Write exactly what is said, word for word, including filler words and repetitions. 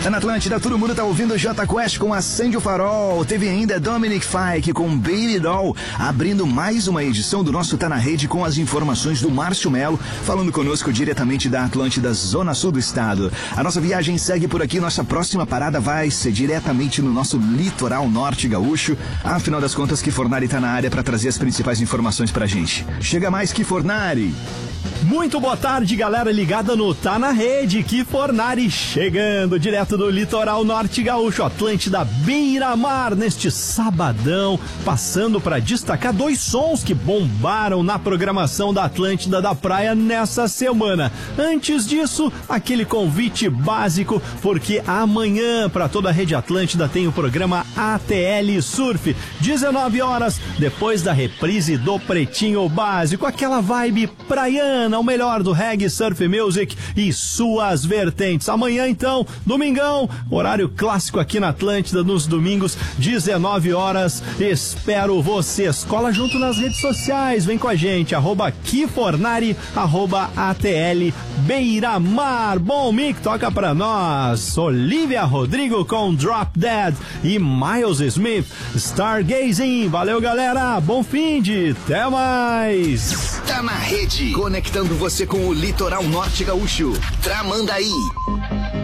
Na Atlântida, todo mundo tá ouvindo o Jota Quest com Acende o Farol. Teve ainda Dominic Fike com Baby Doll, abrindo mais uma edição do nosso Tá na Rede com as informações do Márcio Melo, falando conosco diretamente da Atlântida, zona sul do estado. A nossa viagem segue por aqui, nossa próxima parada vai ser diretamente no nosso litoral norte gaúcho. Afinal das contas, Kifornari tá na área para trazer as principais informações pra gente. Chega mais, Kifornari! Muito boa tarde, galera ligada no Tá na Rede, Kifornari chegando direto do litoral norte gaúcho, Atlântida Beira-Mar, neste sabadão, passando para destacar dois sons que bombaram na programação da Atlântida da Praia nessa semana. Antes disso, aquele convite básico, porque amanhã para toda a Rede Atlântida tem o programa A T L Surf, dezenove horas, depois da reprise do Pretinho Básico, aquela vibe praiana, o melhor do reggae, surf music e suas vertentes. Amanhã então, domingão, horário clássico aqui na Atlântida, nos domingos, dezenove horas. Espero vocês. Cola junto nas redes sociais, vem com a gente, arroba Kifornari, arroba A T L Beira-Mar. Bom, Mick, toca pra nós. Olivia Rodrigo com Drop Dead e Miles Smith, Stargazing. Valeu, galera. Bom fim de, até mais. Tá na Rede, conectando você com o litoral norte gaúcho. Tramandaí.